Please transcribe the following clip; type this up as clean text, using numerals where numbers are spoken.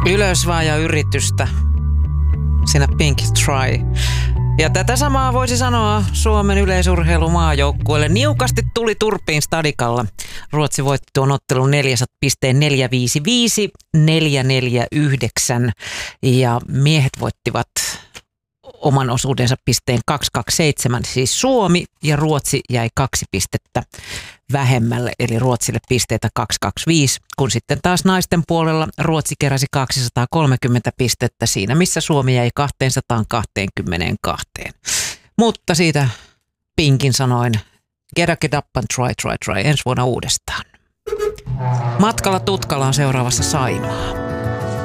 Ylös vaan ja yritystä. Siinä Pink Try. Ja tätä samaa voisi sanoa Suomen yleisurheilumaajoukkueelle. Niukasti tuli turpiin Stadikalla. Ruotsi voitti tuon ottelun 4-pisteen 4-5-5, 4-4-9 ja miehet voittivat oman osuudensa pisteen 2-2-7. Siis Suomi ja Ruotsi jäi 2 pistettä vähemmälle, eli Ruotsille pisteitä 2-2-5, kun sitten taas naisten puolella Ruotsi keräsi 230 pistettä siinä, missä Suomi jäi 222. Mutta siitä Pinkin sanoin, get up and try, ensi vuonna uudestaan. Matkalla tutkallaan seuraavassa Saimaa.